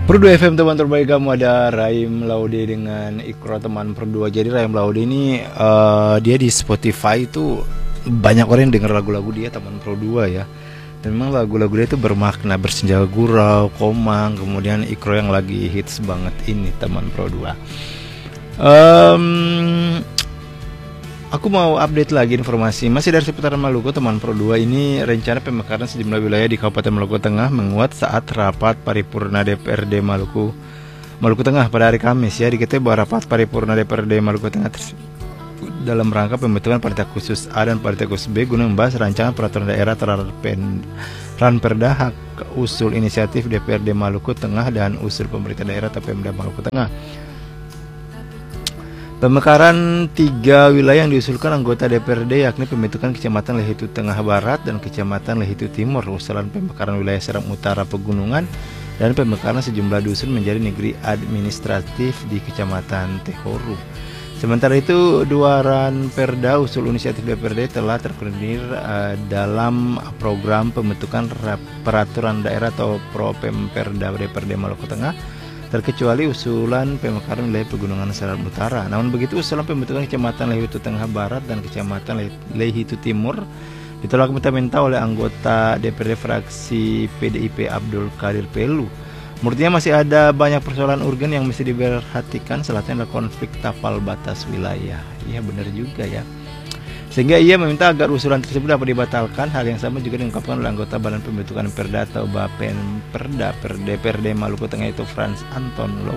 Perdu FM teman terbaik kamu, ada Raim Laude dengan Ikro teman Perdu. Jadi Raim Laude ini dia di Spotify itu banyak orang yang denger lagu-lagu dia teman Perdu ya. Dan memang lagu-lagu dia itu bermakna, bersenja gurau, komang, kemudian Ikro yang lagi hits banget ini teman Perdu. Aku mau update lagi informasi masih dari seputaran Maluku teman Pro 2. Ini rencana pemekaran sejumlah wilayah di Kabupaten Maluku Tengah menguat saat rapat paripurna DPRD Maluku Tengah pada hari Kamis ya. Diketahui bahwa rapat paripurna DPRD Maluku Tengah dalam rangka pembentukan panitia khusus A dan panitia khusus B guna membahas rancangan peraturan daerah terhadap Ranperda hak usul inisiatif DPRD Maluku Tengah dan usul pemerintah daerah atau Pemda Maluku Tengah. Pemekaran 3 wilayah yang diusulkan anggota DPRD yakni pembentukan Kecamatan Lehitu Tengah Barat dan Kecamatan Lehitu Timur, usulan pemekaran wilayah Seram Utara Pegunungan, dan pemekaran sejumlah dusun menjadi negeri administratif di Kecamatan Tehoru. Sementara itu, 2 Ranperda usul inisiatif DPRD telah terkoordinir dalam program pembentukan peraturan daerah atau Propemperda DPRD Maluku Tengah, terkecuali usulan pemekaran wilayah Pegunungan Seram Utara. Namun begitu, usulan pembentukan Kecamatan Lehitu Tengah Barat dan Kecamatan Lehitu Timur ditolak mentah-mentah oleh anggota DPRD fraksi PDIP Abdul Qadir Pelu. Menurutnya masih ada banyak persoalan urgen yang mesti diperhatikan, salah satunya adalah konflik tapal batas wilayah. Iya benar juga ya. Sehingga ia meminta agar usulan tersebut dapat dibatalkan. Hal yang sama juga diungkapkan oleh anggota Badan Pembentukan Perda atau Bapenperda DPRD Maluku Tengah itu Frans Anton Lo.